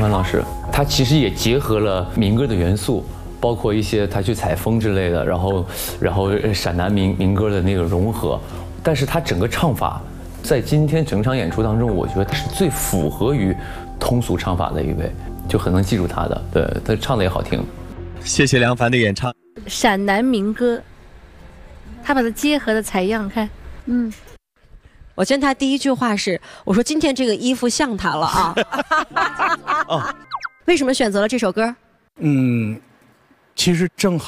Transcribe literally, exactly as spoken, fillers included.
凡老师，他其实也结合了民歌的元素，包括一些他去采风之类的，然后然后陕南民民歌的那个融合，但是他整个唱法，在今天整场演出当中，我觉得他是最符合于通俗唱法的一位，就很能记住他的，对，他唱的也好听。 谢谢梁凡的演唱。 陕南民歌，他把它结合的采样，看，嗯。 我见他第一句话是：“我说今天这个衣服像他了啊。”哦，为什么选择了这首歌？ 嗯，其实正好。